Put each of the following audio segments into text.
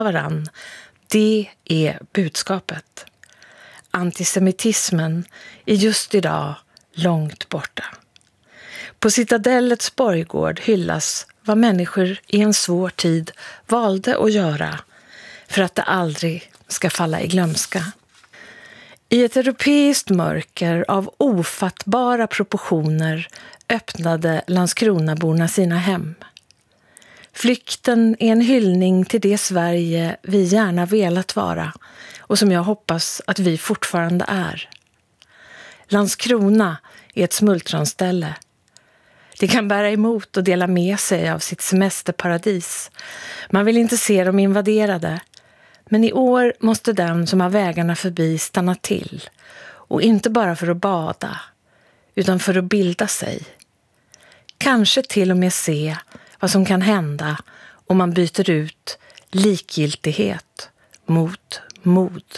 varann. Det är budskapet. Antisemitismen är just idag långt borta. På Citadellets borggård hyllas vad människor i en svår tid valde att göra för att det aldrig ska falla i glömska. I ett europeiskt mörker av ofattbara proportioner öppnade Landskronaborna sina hem. Flykten är en hyllning till det Sverige vi gärna velat vara och som jag hoppas att vi fortfarande är. Landskrona är ett smultronställe. Det kan bära emot och dela med sig av sitt semesterparadis. Man vill inte se dem invaderade. Men i år måste den som har vägarna förbi stanna till. Och inte bara för att bada, utan för att bilda sig. Kanske till och med se vad som kan hända om man byter ut likgiltighet mot mod.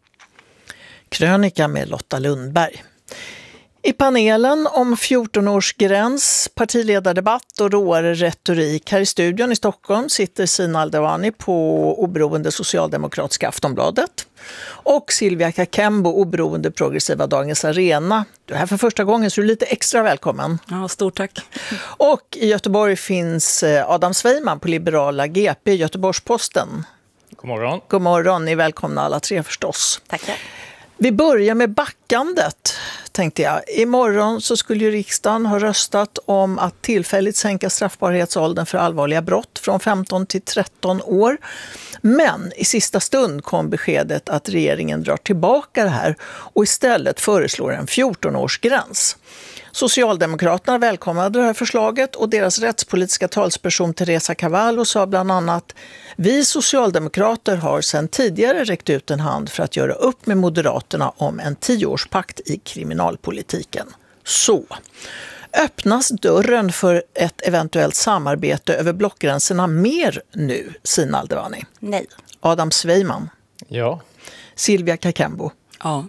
Krönika med Lotta Lundberg. I panelen om 14-årsgräns, partiledardebatt och råare retorik här i studion i Stockholm sitter Sina Aldewani på oberoende socialdemokratiska Aftonbladet och Silvia Kakembo, oberoende progressiva Dagens Arena. Du är här för första gången så du är lite extra välkommen. Ja, stort tack. Och i Göteborg finns Adam Sveiman på liberala GP, Göteborgs-Posten. God morgon. God morgon, ni är välkomna alla tre förstås. Tackar. Vi börjar med backandet, tänkte jag. Imorgon så skulle ju riksdagen ha röstat om att tillfälligt sänka straffbarhetsåldern för allvarliga brott från 15 till 13 år. Men i sista stund kom beskedet att regeringen drar tillbaka det här och istället föreslår en 14-årsgräns. Socialdemokraterna välkomnade det här förslaget och deras rättspolitiska talsperson Teresa Cavallo sa bland annat: vi socialdemokrater har sedan tidigare räckt ut en hand för att göra upp med Moderaterna om en 10-årspakt i kriminalpolitiken. Så, öppnas dörren för ett eventuellt samarbete över blockgränserna mer nu, Sina Aldewani? Nej. Adam Sveiman? Ja. Silvia Kakembo? Ja.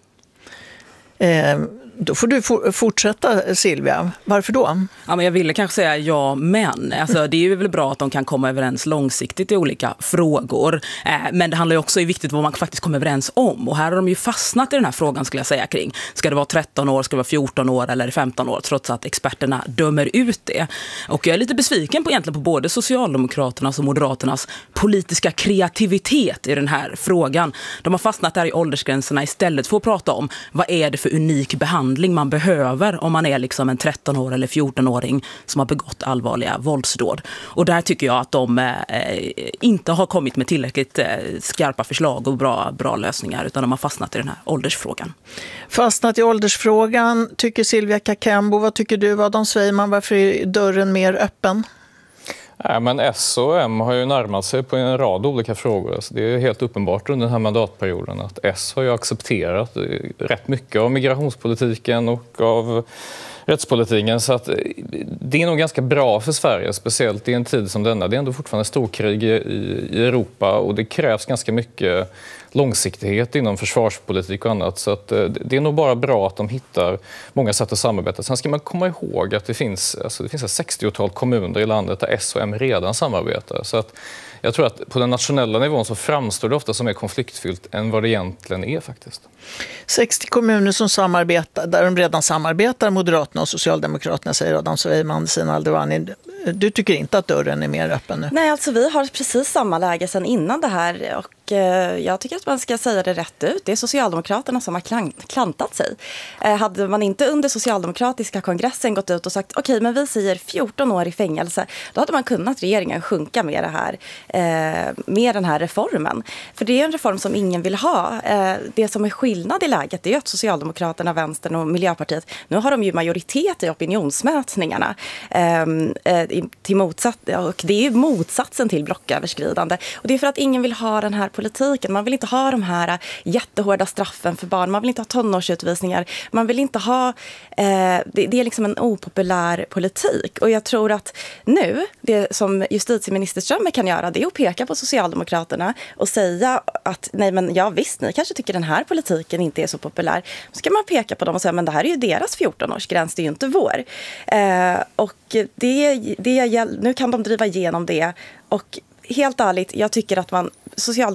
Då får du fortsätta, Silvia. Varför då? Ja, men jag ville kanske säga ja, men alltså, det är ju väl bra att de kan komma överens långsiktigt i olika frågor. Men det handlar ju också om viktigt vad man faktiskt kommer överens om. Och här har de ju fastnat i den här frågan, skulle jag säga, kring. Ska det vara 13 år, ska det vara 14 år eller 15 år? Trots att experterna dömer ut det. Och jag är lite besviken på egentligen på både Socialdemokraternas och Moderaternas politiska kreativitet i den här frågan. De har fastnat där i åldersgränserna istället för att prata om vad är det för unik behandling man behöver om man är liksom en 13-år eller 14-åring som har begått allvarliga våldsdåd. Och där tycker jag att de inte har kommit med tillräckligt skarpa förslag och bra lösningar, utan de har fastnat i den här åldersfrågan. Fastnat i åldersfrågan, tycker Silvia Kakembo. Vad tycker du, Adam Sveiman? Varför är dörren mer öppen? Ja, men S och M har ju närmat sig på en rad olika frågor. Alltså det är helt uppenbart under den här mandatperioden att S har ju accepterat rätt mycket av migrationspolitiken och av rättspolitiken. Så att det är nog ganska bra för Sverige, speciellt i en tid som denna. Det är ändå fortfarande storkrig i Europa och det krävs ganska mycket långsiktighet inom försvarspolitik och annat. Så att det är nog bara bra att de hittar många sätt att samarbeta. Sen ska man komma ihåg att det finns ett 60-tal kommuner i landet där S och M redan samarbetar. Så att jag tror att på den nationella nivån så framstår det ofta som mer konfliktfyllt än vad det egentligen är faktiskt. 60 kommuner som samarbetar, där de redan samarbetar, Moderaterna och Socialdemokraterna, säger Adam Sveiman, Sina Aldewani. Du tycker inte att dörren är mer öppen nu? Nej, alltså vi har precis samma läge sedan innan det här och jag tycker att man ska säga det rätt ut. Det är Socialdemokraterna som har klantat sig. Hade man inte under socialdemokratiska kongressen gått ut och sagt okej, men vi säger 14 år i fängelse, då hade man kunnat regeringen sjunka med det här, med den här reformen. För det är en reform som ingen vill ha. Det som är skillnad i läget är att Socialdemokraterna, Vänstern och Miljöpartiet, nu har de ju majoritet i opinionsmätningarna till och det är ju motsatsen till blocköverskridande. Och det är för att ingen vill ha den här politiken. Man vill inte ha de här jättehårda straffen för barn. Man vill inte ha tonårsutvisningar. Man vill inte ha... det är liksom en opopulär politik. Och jag tror att nu, det som justitieminister Strömmer kan göra, det är att peka på Socialdemokraterna och säga att nej, men ja visst, ni kanske tycker den här politiken inte är så populär. Så ska man peka på dem och säga, men det här är ju deras 14-årsgräns, det är ju inte vår. Och nu kan de driva igenom det och helt ärligt, jag tycker att